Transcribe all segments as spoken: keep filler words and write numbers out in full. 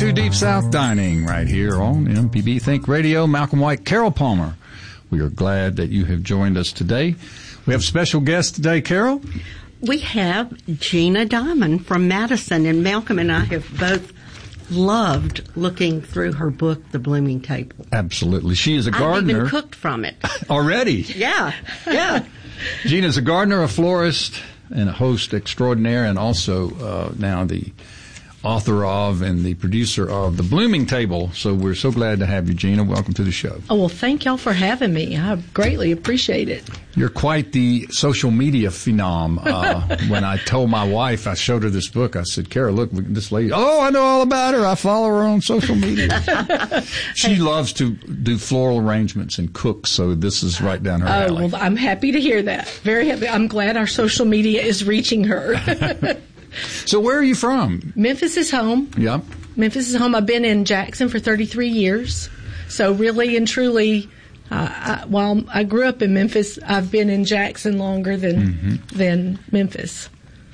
to Deep South Dining right here on M P B Think Radio. Malcolm White, Carol Palmer. We are glad that you have joined us today. We have a special guest today, Carol. We have Gina Diamond from Madison, and Malcolm and I have both loved looking through her book, The Blooming Table. Absolutely. She is a gardener. I've even cooked from it. Already? Yeah, yeah. Gina's a gardener, a florist, and a host extraordinaire, and also uh, now the author of and the producer of The Blooming Table. So we're so glad to have you, Gina. Welcome to the show. Oh, well, thank y'all for having me. I greatly appreciate it. You're quite the social media phenom. Uh, when I told my wife, I showed her this book, I said, Carol, look, this lady, oh, I know all about her. I follow her on social media. She loves to do floral arrangements and cook, so this is right down her oh, alley. Oh, well, I'm happy to hear that. Very happy. I'm glad our social media is reaching her. So where are you from? Memphis is home. Yeah. Memphis is home. I've been in Jackson for thirty-three years. So really and truly, uh, I, while I grew up in Memphis, I've been in Jackson longer than mm-hmm. than Memphis.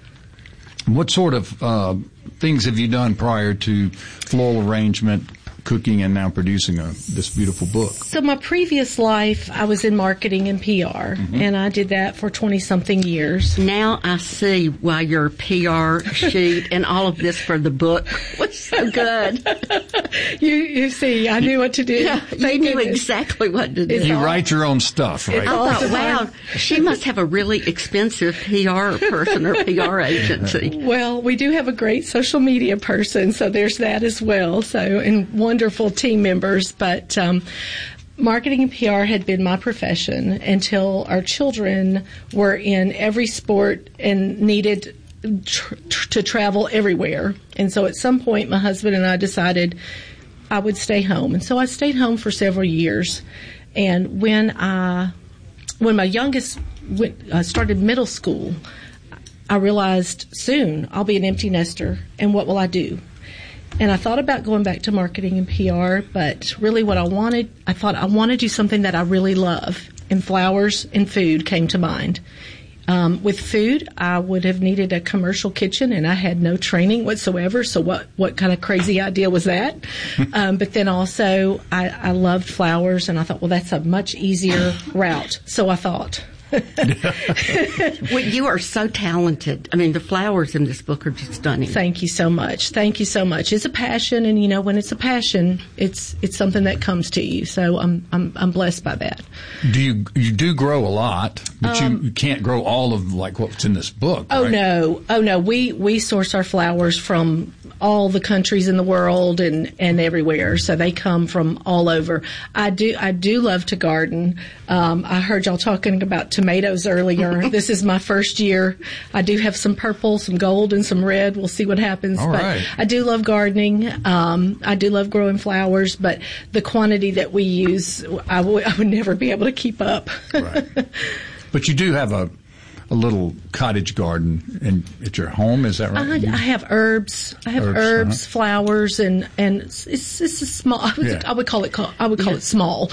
What sort of uh, things have you done prior to floral arrangement, cooking, and now producing a, this beautiful book? So my previous life, I was in marketing and P R, mm-hmm. and I did that for twenty-something years. Now I see why your P R sheet and all of this for the book was so good. you you see, I knew what to do. Yeah, you knew exactly what to do. You all, write your own stuff, right? I thought, wow, she must have a really expensive P R person or P R agency. Well, we do have a great social media person, so there's that as well. So, and one wonderful team members, but um, marketing and P R had been my profession until our children were in every sport and needed tr- tr- to travel everywhere. And so at some point, my husband and I decided I would stay home. And so I stayed home for several years. And when I, when my youngest went, uh, started middle school, I realized soon I'll be an empty nester, and what will I do? And I thought about going back to marketing and P R, but really what I wanted, I thought I want to do something that I really love, and flowers and food came to mind. Um, with food, I would have needed a commercial kitchen, and I had no training whatsoever, so what, what kind of crazy idea was that? um, but then also, I, I loved flowers, and I thought, well, that's a much easier route. So I thought... Well, you are so talented. I mean, the flowers in this book are just stunning. Thank you so much. Thank you so much. It's a passion, and you know, when it's a passion, it's it's something that comes to you. So I'm I'm I'm blessed by that. Do you you do grow a lot, but um, you, you can't grow all of like what's in this book? Oh right? no, oh no. We we source our flowers from all the countries in the world and, and everywhere. So they come from all over. I do I do love to garden. Um, I heard y'all talking about tomatoes earlier. This is my first year. I do have some purple, some gold, and some red. We'll see what happens. All but right. I do love gardening. Um, I do love growing flowers, but the quantity that we use, I, w- I would never be able to keep up. Right. But you do have a a little cottage garden in, at your home, is that right? I, I have herbs. I have herbs, herbs uh-huh. flowers, and and it's it's, it's a small. I would, yeah. I would call it. I would call yeah. it small.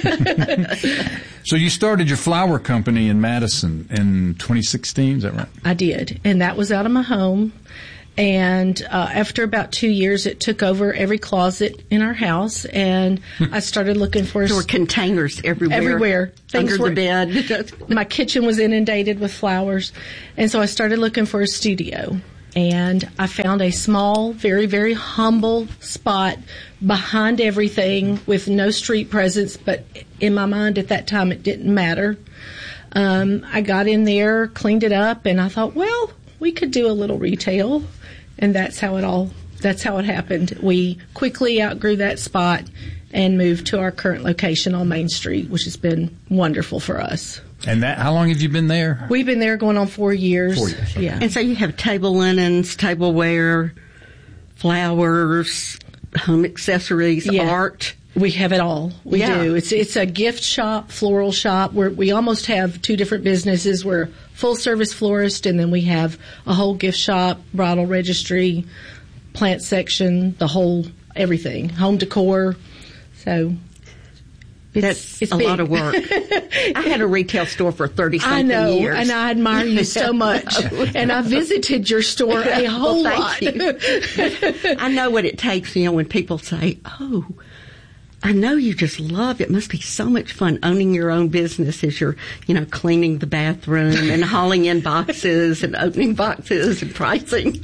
So you started your flower company in Madison in twenty sixteen, is that right? I did, and that was out of my home. And uh, after about two years, it took over every closet in our house, and I started looking for... There were containers everywhere. Everywhere. Things under were, the bed. My kitchen was inundated with flowers, and so I started looking for a studio. And I found a small, very, very humble spot behind everything with no street presence, but in my mind at that time it didn't matter. Um, I got in there, cleaned it up, and I thought, well, we could do a little retail. And that's how it all, that's how it happened. We quickly outgrew that spot and moved to our current location on Main Street, which has been wonderful for us. And that, how long have you been there? We've been there going on four years. Four years. Okay. Yeah. And so you have table linens, tableware, flowers, home accessories, yeah. art. We have it all. We yeah. do. It's it's a gift shop, floral shop. Where we almost have two different businesses. We're full service florist, and then we have a whole gift shop, bridal registry, plant section, the whole everything, home decor. So That's it's a big. lot of work. I had a retail store for thirty-something I know, years. and I admire you so much. And I visited your store a whole well, lot. thank you. I know what it takes, you know, when people say, oh, I know you just love it. It must be so much fun owning your own business as you're, you know, cleaning the bathroom and hauling in boxes and opening boxes and pricing.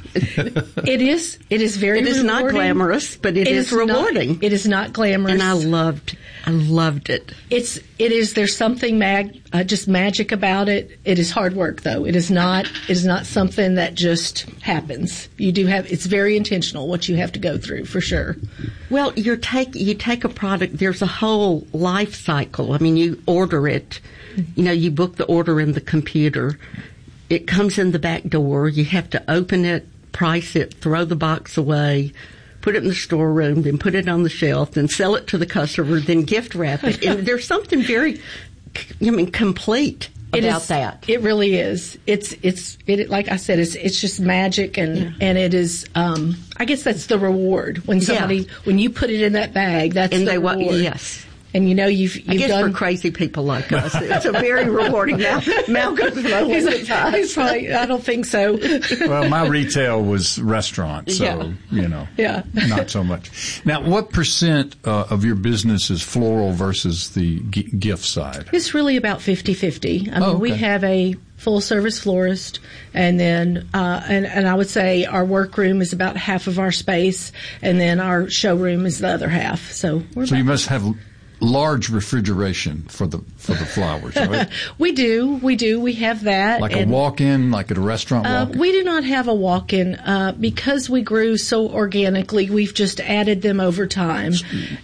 It is. It is very. It is rewarding. not glamorous, but it, it is, is rewarding. Not, it is not glamorous, and I loved. I loved it. It's. It is. There's something mag, uh, just magic about it. It is hard work, though. It is not. It is not something that just happens. You do have. It's very intentional what you have to go through, for sure. Well, you take you take a product. There's a whole life cycle. I mean, you order it. You know, you book the order in the computer. It comes in the back door. You have to open it, price it, throw the box away, put it in the storeroom, then put it on the shelf, then sell it to the customer, then gift wrap it. And there's something very, I mean, complete it about is, that. It really is. It's it's it like I said. It's it's just magic, and yeah. and it is. Um, I guess that's the reward when somebody yeah. when you put it in that bag. That's and the they reward. Wa- yes. And you know you've you've I guess done for crazy people like us, it's a very rewarding. Now, Malcolm's rolling his eyes. He's probably, I don't think so. Well, my retail was restaurant, so Yeah. you know, Yeah. not so much. Now, what percent uh, of your business is floral versus the g- gift side? It's really about fifty-fifty. I mean, Oh, okay. we have a full-service florist, and then uh, and and I would say our workroom is about half of our space, and then our showroom is the other half. So we're So you about- must have large refrigeration for the for the flowers, right? we do, we do, we have that. Like and, a walk-in, like at a restaurant Uh, walk-in? we do not have a walk-in uh, because we grew so organically. We've just added them over time,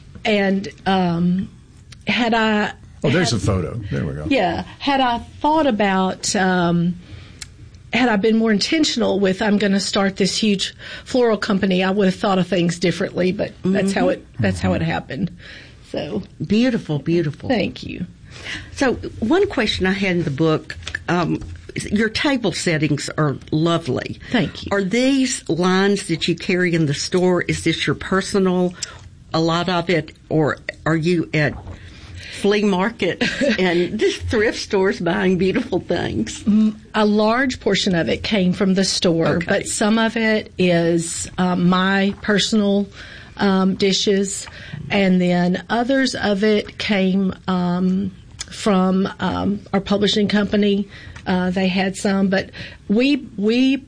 and um, had I Oh, there's had, a photo. There we go. Yeah, had I thought about. Um, Had I been more intentional with, I'm going to start this huge floral company, I would have thought of things differently. But mm-hmm. that's how it. That's how it happened. So Beautiful, beautiful. thank you. So one question I had in the book, um, your table settings are lovely. Thank you. Are these lines that you carry in the store, is this your personal, a lot of it, or are you at flea market and just thrift stores buying beautiful things? A large portion of it came from the store, Okay. but some of it is um, my personal um, dishes, and then others of it came um, from um, our publishing company. Uh, they had some, but we we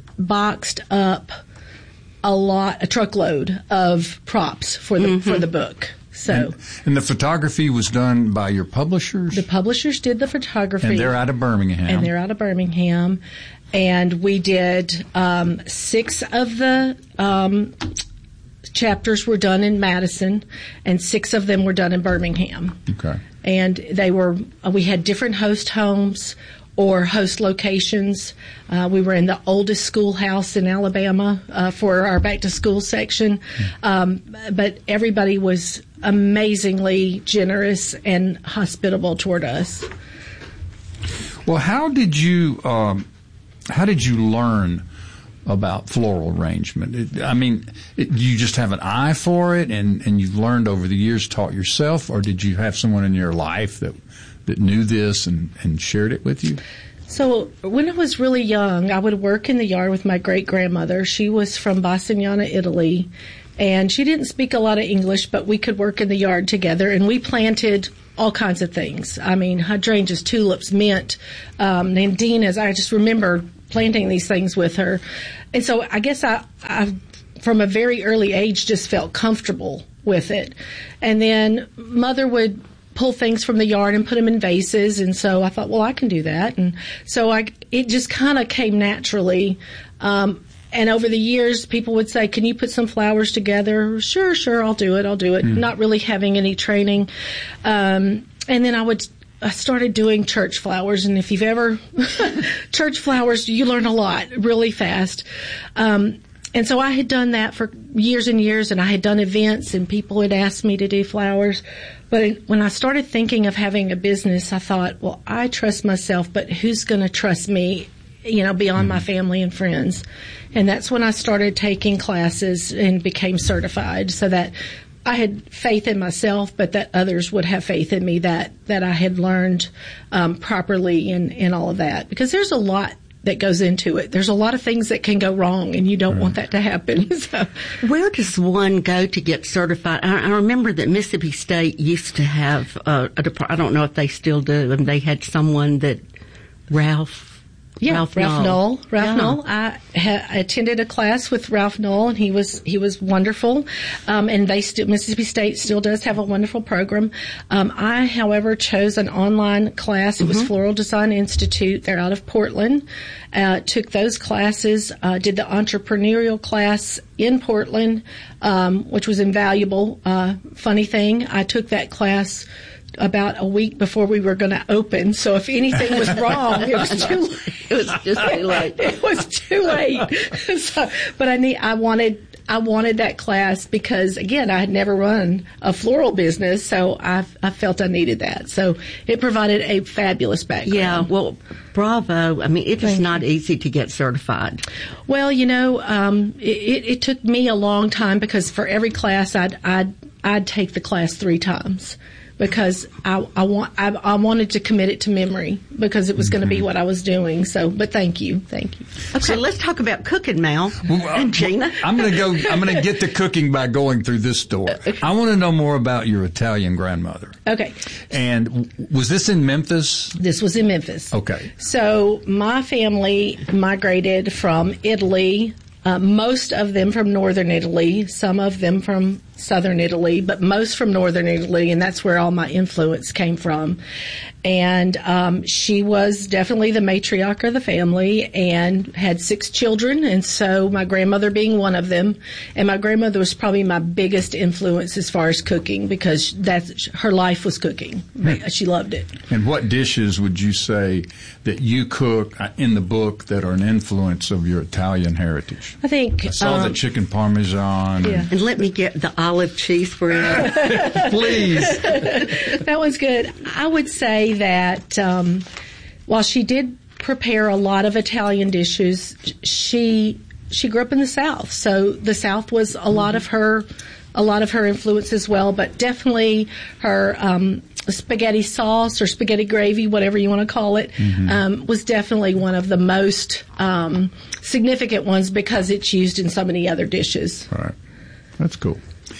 boxed up a lot, a truckload of props for the mm-hmm. for the book. So, and, and the photography was done by your publishers? The publishers did the photography. And they're out of Birmingham. And they're out of Birmingham. And we did um, six of the um, chapters were done in Madison, and six of them were done in Birmingham. Okay. And they were, we had different host homes or host locations. Uh, we were in the oldest schoolhouse in Alabama uh, for our back to school section. Um, but everybody was amazingly generous and hospitable toward us. Well, how did you um, how did you learn about floral arrangement? It, I mean, it, you just have an eye for it, and, and you've learned over the years, taught yourself, or did you have someone in your life that that knew this and, and shared it with you? So when I was really young, I would work in the yard with my great-grandmother. She was from Bassignana, Italy, and she didn't speak a lot of English, but we could work in the yard together, and we planted all kinds of things. I mean, hydrangeas, tulips, mint, um, nandinas. I just remember planting these things with her. And so I guess I, I, from a very early age, just felt comfortable with it. And then Mother would pull things from the yard and put them in vases, and so I thought, well, I can do that. And so I, it just kind of came naturally. Um, and over the years, people would say, can you put some flowers together? Sure, sure, I'll do it, I'll do it. Mm. Not really having any training. Um, and then I would, I started doing church flowers, and if you've ever, church flowers, you learn a lot really fast. Um, And so I had done that for years and years, and I had done events, and people had asked me to do flowers. But when I started thinking of having a business, I thought, well, I trust myself, but who's going to trust me, you know, beyond my family and friends? And that's when I started taking classes and became certified, so that I had faith in myself, but that others would have faith in me that, that I had learned um, properly and, and all of that. Because there's a lot that goes into it. There's a lot of things that can go wrong, and you don't right. want that to happen. So, where does one go to get certified? I, I remember that Mississippi State used to have uh, a department. I don't know if they still do, and they had someone that Ralph. Yeah, Ralph, Ralph Knoll. Knoll. Ralph yeah. Knoll. I, ha- I attended a class with Ralph Knoll, and he was he was wonderful. Um, and they still Mississippi State still does have a wonderful program. Um, I, however, chose an online class. It was mm-hmm. Floral Design Institute. They're out of Portland. Uh, took those classes. Uh, did the entrepreneurial class in Portland, um, which was invaluable. Uh, funny thing, I took that class about a week before we were going to open. So if anything was wrong, it was too late. It was just too late. It was too late. So, but I need, I wanted, I wanted that class because again, I had never run a floral business. So I, I felt I needed that. So it provided a fabulous background. Yeah. Well, bravo. I mean, it is not easy to get certified. Well, you know, um, it, it, it took me a long time because for every class I'd, I'd, I'd take the class three times. Because I, I want, I, I wanted to commit it to memory because it was mm-hmm. going to be what I was doing. So, but thank you, thank you. Okay, so, let's talk about cooking now. Well, and Gina, I'm going to go. I'm going to get to cooking by going through this door. I want to know more about your Italian grandmother. Okay. And was this in Memphis? This was in Memphis. Okay. So my family migrated from Italy. Uh, most of them from northern Italy, some of them from southern Italy, but most from northern Italy, and that's where all my influence came from. And um, she was definitely the matriarch of the family and had six children, and so my grandmother being one of them. And my grandmother was probably my biggest influence as far as cooking because that's her life was cooking. She loved it. And what dishes would you say that you cook in the book that are an influence of your Italian heritage? I think I saw um, the chicken parmesan. Yeah. And, and let me get the olive cheese spread. Please. That one's good. I would say that um, while she did prepare a lot of Italian dishes, she she grew up in the South, so the South was a lot of her a lot of her influence as well. But definitely her um, spaghetti sauce or spaghetti gravy, whatever you want to call it, mm-hmm. um, was definitely one of the most um, significant ones because it's used in so many other dishes. All right, that's cool.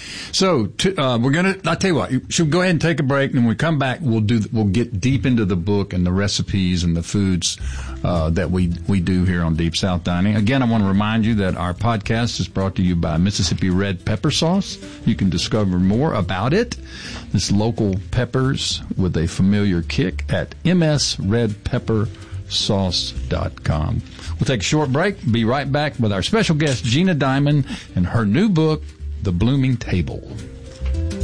So to, uh, we're gonna. I'll tell you what. You should go ahead and take a break, and when we come back, we'll do. We'll get deep into the book and the recipes and the foods uh, that we we do here on Deep South Dining. Again, I want to remind you that our podcast is brought to you by Mississippi Red Pepper Sauce. You can discover more about it. This local peppers with a familiar kick at m s red pepper sauce dot com. We'll take a short break. Be right back with our special guest Gina Diamond and her new book, The Blooming Table.